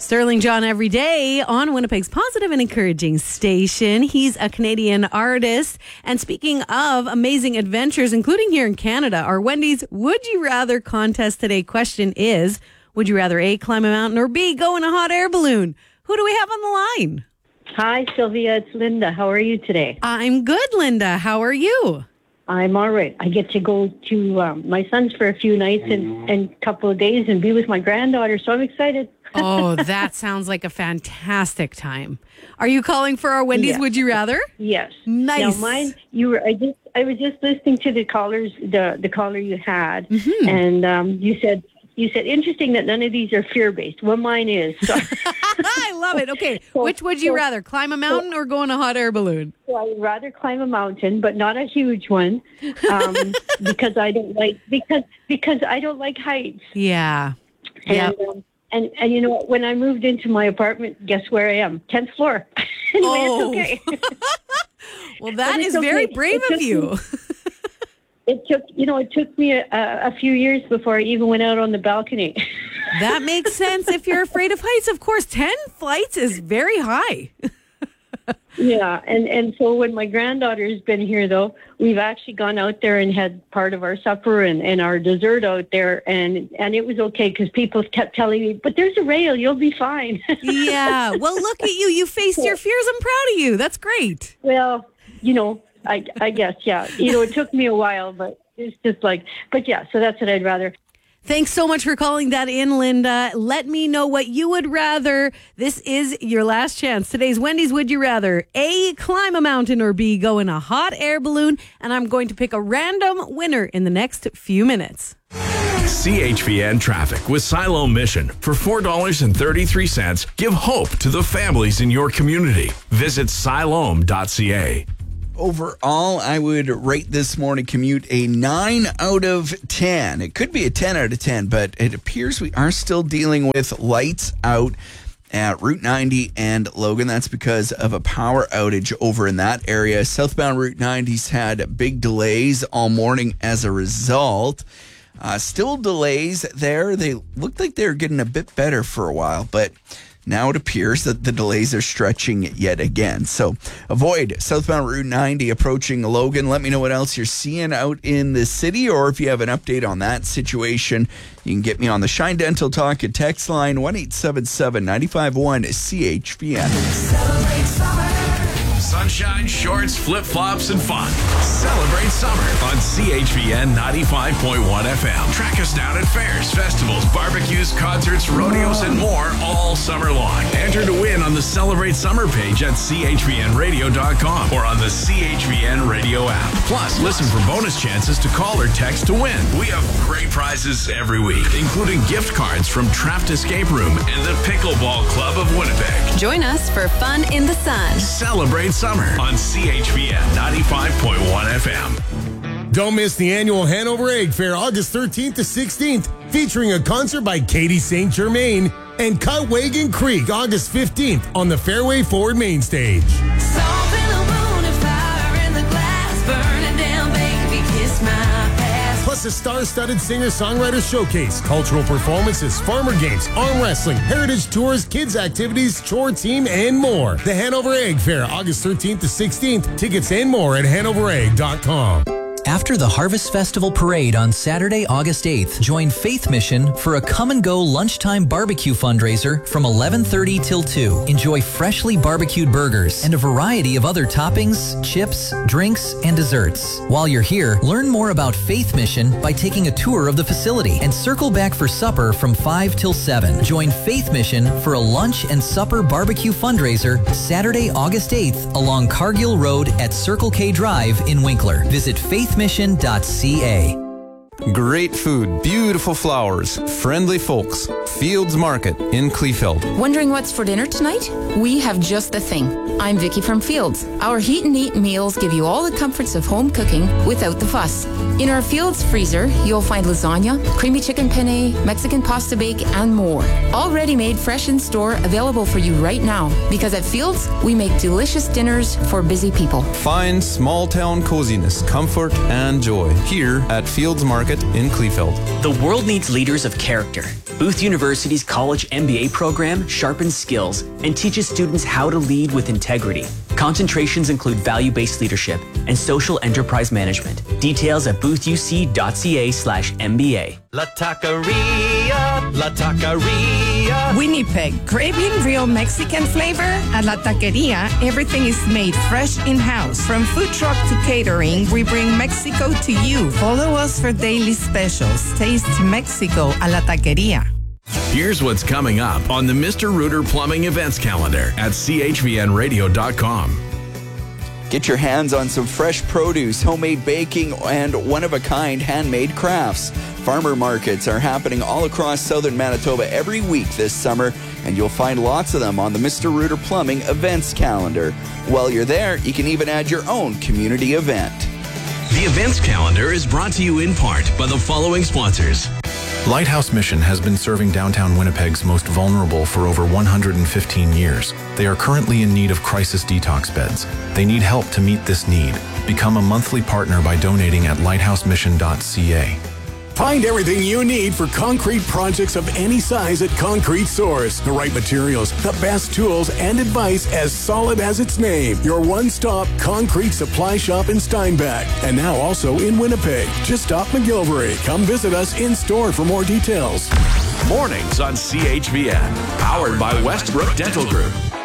Sterling John every day on Winnipeg's positive and encouraging station. He's a Canadian artist. And speaking of amazing adventures, including here in Canada, our Wendy's Would You Rather contest today question is, would you rather A, climb a mountain, or B, go in a hot air balloon? Who do we have on the line? Hi, Sylvia. It's Linda. How are you today? I'm good, Linda. How are you? I'm all right. I get to go to my son's for a few nights and a couple of days and be with my granddaughter, so I'm excited. Oh, that sounds like a fantastic time. Are you calling for our Wendy's Would You Rather? Yes. Nice. Now, mine, I was just listening to the callers, the caller you had, and you said interesting that none of these are fear-based. Well, mine is. So. I love it. Okay, which would you rather, climb a mountain or go in a hot air balloon? So I would rather climb a mountain, but not a huge one, because I don't like because I don't like heights. Yeah. And you know, when I moved into my apartment, guess where I am? 10th floor. Anyway, it's okay. Well, that is very brave of you. It took me a few years before I even went out on the balcony. That makes sense. If you're afraid of heights, of course, 10 flights is very high. Yeah, and so when my granddaughter's been here, though, we've actually gone out there and had part of our supper and our dessert out there, and it was okay because people kept telling me, but there's a rail, you'll be fine. Yeah, well, look at you. You faced your fears. I'm proud of you. That's great. Well, I guess, yeah. It took me a while, but it's just but yeah, so that's what I'd rather. Thanks so much for calling that in, Linda. Let me know what you would rather. This is your last chance. Today's Wendy's Would You Rather. A, climb a mountain, or B, go in a hot air balloon. And I'm going to pick a random winner in the next few minutes. CHVN Traffic with Siloam Mission. For $4.33, give hope to the families in your community. Visit siloam.ca. Overall, I would rate this morning commute a 9 out of 10. It could be a 10 out of 10, but it appears we are still dealing with lights out at Route 90 and Logan. That's because of a power outage over in that area. Southbound Route 90's had big delays all morning as a result. Still delays there. They looked like they were getting a bit better for a while, but now it appears that the delays are stretching yet again. So avoid southbound Route 90 approaching Logan. Let me know what else you're seeing out in the city, or if you have an update on that situation, you can get me on the Shine Dental Talk and text line 1-877-951-CHVN. Celebrate summer. Sunshine, shorts, flip-flops, and fun. Celebrate summer on CHVN 95.1 FM. Track us down at fairs, festivals, barbecues, concerts, rodeos, and more all summer long. Enter to win on the Celebrate Summer page at chvnradio.com or on the CHVN Radio app. Plus, listen for bonus chances to call or text to win. We have great prizes every week, including gift cards from Trapped Escape Room and the Pickleball Club of Winnipeg. Join us for fun in the sun. Celebrate summer on CHVN 95.1 FM. Don't miss the annual Hanover Egg Fair August 13th to 16th, featuring a concert by Katie St. Germain and Cutwagon Creek August 15th on the Fairway Forward main stage. Plus a star-studded singer-songwriter showcase, cultural performances, farmer games, arm wrestling, heritage tours, kids activities, chore team, and more. The Hanover Egg Fair, August 13th to 16th. Tickets and more at hanoveregg.com. After the Harvest Festival Parade on Saturday, August 8th, join Faith Mission for a come-and-go lunchtime barbecue fundraiser from 11:30 till 2. Enjoy freshly barbecued burgers and a variety of other toppings, chips, drinks, and desserts. While you're here, learn more about Faith Mission by taking a tour of the facility and circle back for supper from 5 till 7. Join Faith Mission for a lunch and supper barbecue fundraiser Saturday, August 8th along Cargill Road at Circle K Drive in Winkler. Visit faithmission.ca. Great food, beautiful flowers, friendly folks. Fields Market in Kleefeld. Wondering what's for dinner tonight? We have just the thing. I'm Vicky from Fields. Our heat and eat meals give you all the comforts of home cooking without the fuss. In our Fields freezer, you'll find lasagna, creamy chicken penne, Mexican pasta bake, and more. All ready-made, fresh in store, available for you right now. Because at Fields, we make delicious dinners for busy people. Find small-town coziness, comfort, and joy here at Fields Market in Kleefeld. The world needs leaders of character. Booth University's College MBA program sharpens skills and teaches students how to lead with integrity. Concentrations include value-based leadership and social enterprise management. Details at boothuc.ca/MBA. La Taqueria, La Taqueria. Winnipeg, craving real Mexican flavor? At La Taqueria, everything is made fresh in-house. From food truck to catering, we bring Mexico to you. Follow us for daily specials. Taste Mexico a La Taqueria. Here's what's coming up on the Mr. Rooter Plumbing events calendar at chvnradio.com. Get your hands on some fresh produce, homemade baking, and one-of-a-kind handmade crafts. Farmer markets are happening all across southern Manitoba every week this summer, and you'll find lots of them on the Mr. Rooter Plumbing events calendar. While you're there, you can even add your own community event. The events calendar is brought to you in part by the following sponsors. Lighthouse Mission has been serving downtown Winnipeg's most vulnerable for over 115 years. They are currently in need of crisis detox beds. They need help to meet this need. Become a monthly partner by donating at lighthousemission.ca. Find everything you need for concrete projects of any size at Concrete Source. The right materials, the best tools, and advice as solid as its name. Your one-stop concrete supply shop in Steinbach. And now also in Winnipeg. Just stop McGilvery. Come visit us in store for more details. Mornings on CHVN. Powered by Westbrook Dental Group.